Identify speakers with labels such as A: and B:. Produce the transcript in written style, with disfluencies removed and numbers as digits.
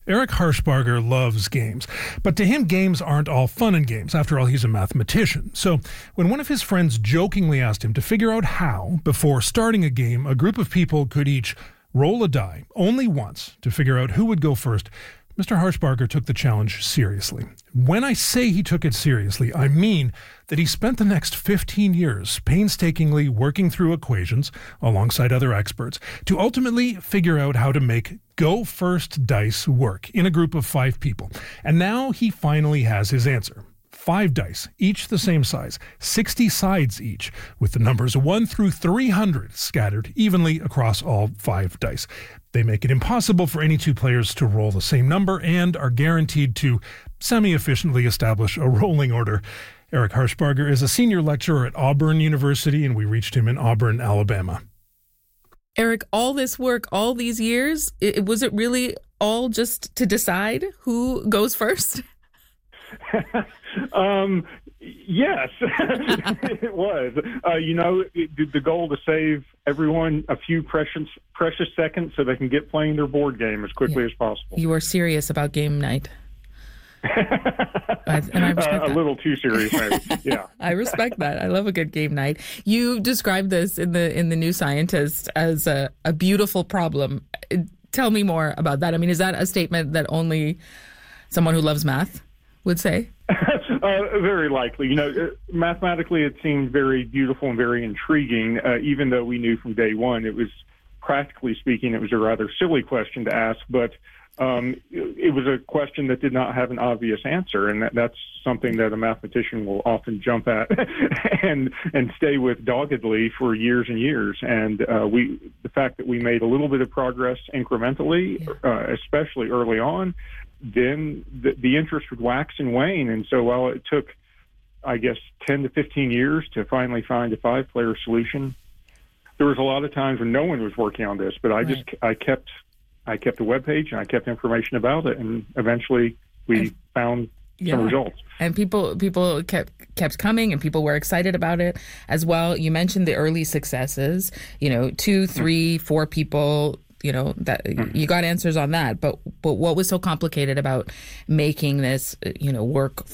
A: Eric Harshbarger loves games, but to him, games aren't all fun and games. After all, he's a mathematician. So when one of his friends jokingly asked him to figure out how, before starting a game, a group of people could each roll a die only once to figure out who would go first, Mr. Harshbarger took the challenge seriously. When I say he took it seriously, I mean that he spent the next 15 years painstakingly working through equations alongside other experts to ultimately figure out how to make go first dice work in a group of 5 people. And now he finally has his answer. 5 dice, each the same size, 60 sides each, with the numbers 1 through 300 scattered evenly across all 5 dice. They make it impossible for any 2 players to roll the same number and are guaranteed to semi-efficiently establish a rolling order. Eric Harshbarger is a senior lecturer at Auburn University, and we reached him in Auburn, Alabama.
B: Eric, all this work, all these years, was it really all just to decide who goes first?
C: Yes, it was. The goal to save everyone a few precious seconds so they can get playing their board game as quickly as possible.
B: You are serious about game night. And I respect that.
C: A little too serious, maybe. Yeah.
B: I respect that. I love a good game night. You described this in the New Scientist as a beautiful problem. Tell me more about that. I mean, is that a statement that only someone who loves math would say?
C: Very likely. Mathematically, it seemed very beautiful and very intriguing, even though we knew from day one it was, practically speaking, it was a rather silly question to ask, but it was a question that did not have an obvious answer, and that's something that a mathematician will often jump at and stay with doggedly for years and years. And the fact that we made a little bit of progress incrementally, especially early on, then the interest would wax and wane. And so while it took, I guess, 10 to 15 years to finally find a 5-player solution, there was a lot of times when no one was working on this, but I kept a webpage and I kept information about it, and eventually we found some results.
B: And people kept coming, and people were excited about it as well. You mentioned the early successes, 2, 3, 4 people, that you got answers on that. But what was so complicated about making this, work